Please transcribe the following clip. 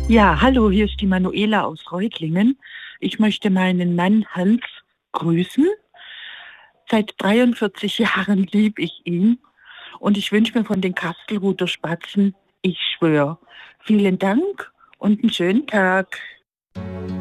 Ja, hallo, hier ist die Manuela aus Reutlingen. Ich möchte meinen Mann Hans grüßen. Seit 43 Jahren liebe ich ihn und ich wünsche mir von den Kastelruther Spatzen, ich schwöre. Vielen Dank und einen schönen Tag.